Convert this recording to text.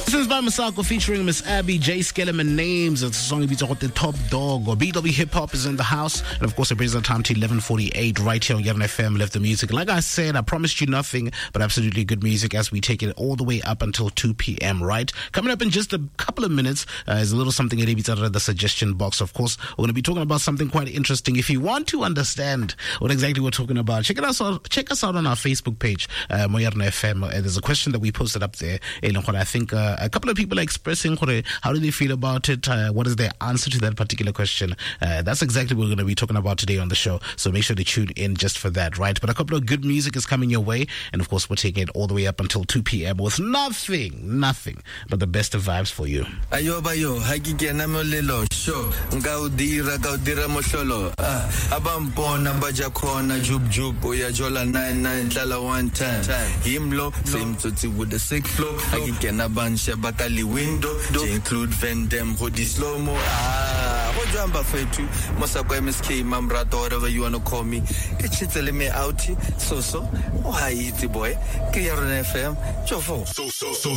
This is by Masako featuring Miss Abby J. Skellerman Names. It's a song beats out the Top Dog, or BW Hip Hop is in the house. And of course, it brings the time to 11:48 right here on Yarn FM. Left the music. Like I said, I promised you nothing but absolutely good music as we take it all the way up until 2 p.m. Right? Coming up in just a couple of minutes is a little something that beats out of the suggestion box. Of course, we're going to be talking about something quite interesting. If you want to understand what exactly we're talking about, check us out on our Facebook page, Yarn FM. There's a question that we posted up there. I think a couple of people are expressing how do they feel about it, what is their answer to that particular question. That's exactly what we're going to be talking about today on the show, so make sure to tune in just for that, right? But a couple of good music is coming your way, and of course we're taking it all the way up until 2 p.m. with nothing but the best of vibes for you. Ayo hakikena molelo show ngaudira mohlolo abampona baja khona jub uyajola 99 hlala one time himlo same tsotsi with the sick flow hakikena bansha bakali window to include Vendem Hodi Slomo go jamba fetu mosako MSK mamrato whatever you want to call me echitsele me out so oh hi boy ke Yarn FM chofo so